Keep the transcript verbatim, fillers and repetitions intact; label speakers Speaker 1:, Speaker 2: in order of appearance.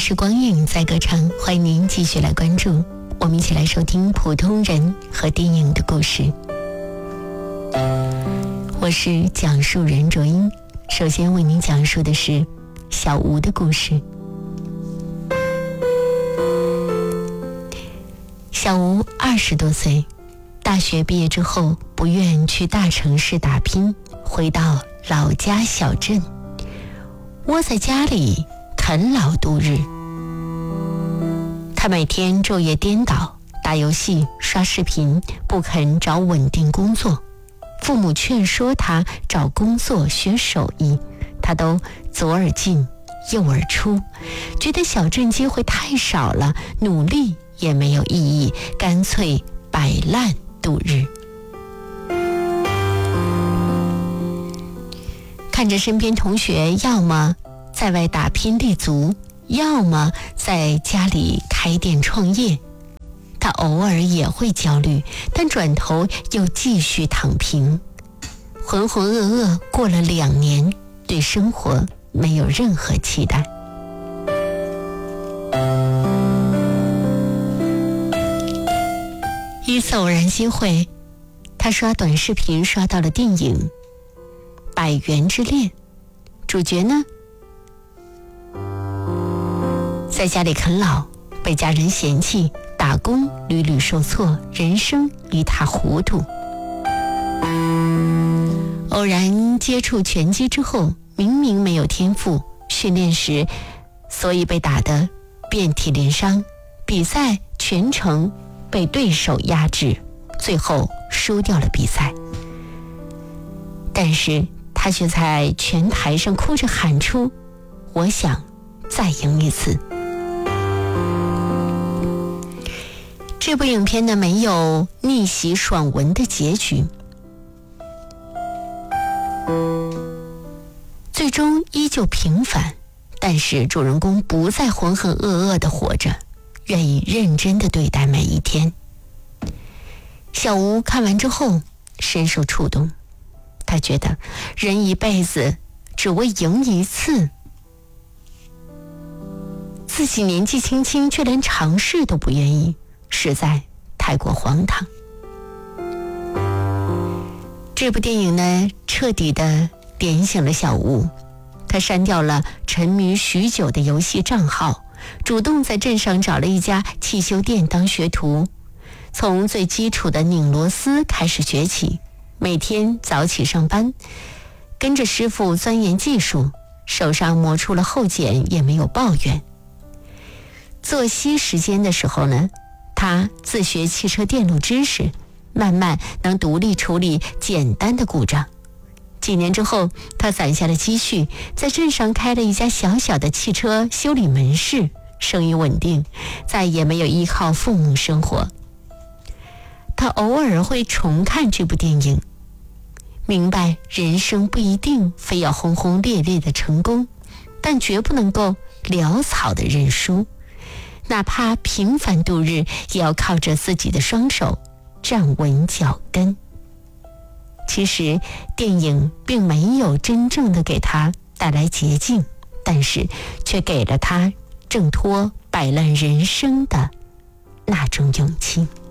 Speaker 1: 是光影在歌唱，欢迎您继续来关注，我们一起来收听普通人和电影的故事。我是讲述人卓英，首先为您讲述的是小吴的故事。小吴二十多岁，大学毕业之后不愿去大城市打拼，回到老家小镇，窝在家里啃老度日。他每天昼夜颠倒，打游戏刷视频，不肯找稳定工作。父母劝说他找工作学手艺，他都左耳进右耳出，觉得小镇机会太少了，努力也没有意义，干脆摆烂度日。看着身边同学要么在外打拼立足，要么在家里开店创业，他偶尔也会焦虑，但转头又继续躺平，浑浑噩噩过了两年，对生活没有任何期待。一次偶然机会，他刷短视频刷到了电影《百元之恋》，主角呢在家里啃老，被家人嫌弃，打工屡屡受挫，人生一塌糊涂。偶然接触拳击之后，明明没有天赋，训练时所以被打得遍体鳞伤，比赛全程被对手压制，最后输掉了比赛。但是他却在拳台上哭着喊出：“我想再赢一次。”这部影片呢，没有逆袭爽文的结局，最终依旧平凡，但是主人公不再浑浑噩噩地活着，愿意认真地对待每一天。小吴看完之后深受触动，他觉得人一辈子只为赢一次，自己年纪轻轻却连尝试都不愿意，实在太过荒唐。这部电影呢，彻底的点醒了小吴，他删掉了沉迷许久的游戏账号，主动在镇上找了一家汽修店当学徒，从最基础的拧螺丝开始学起，每天早起上班，跟着师傅钻研技术，手上磨出了厚茧也没有抱怨。作息时间的时候呢，他自学汽车电路知识，慢慢能独立处理简单的故障。几年之后，他攒下了积蓄，在镇上开了一家小小的汽车修理门市，生意稳定，再也没有依靠父母生活。他偶尔会重看这部电影，明白人生不一定非要轰轰烈烈的成功，但绝不能够潦草的认输，哪怕平凡度日，也要靠着自己的双手站稳脚跟。其实电影并没有真正的给他带来捷径，但是却给了他挣脱摆烂人生的那种勇气。